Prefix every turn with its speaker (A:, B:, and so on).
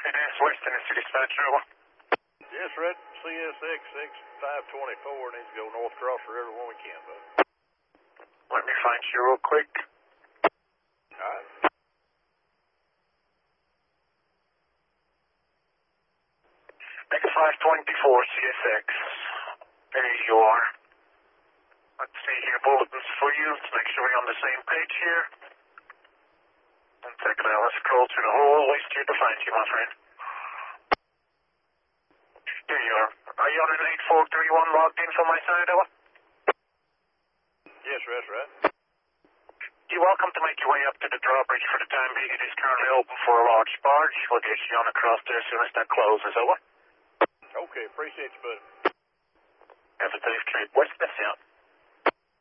A: It is Western City Dispatcher, over.
B: Yes, Red. CSX 6524 needs to go north across the river when we can, bud.
A: Let me find you real quick.
B: Alright.
A: X524 CSX. There you are. Let's see here, bulletins for you. Let's make sure we're on the same page here. 1 second now, let's scroll through the whole list here to find you, my friend. Here you are. Are you on an 8431 logged in from my side, over?
B: Yes, that's right.
A: You're welcome to make your way up to the drawbridge for the time being. It is currently open for a large barge. We'll get you on across there as soon as that closes, over.
B: Okay, appreciate you, bud.
A: Have a safe trip. What's this out?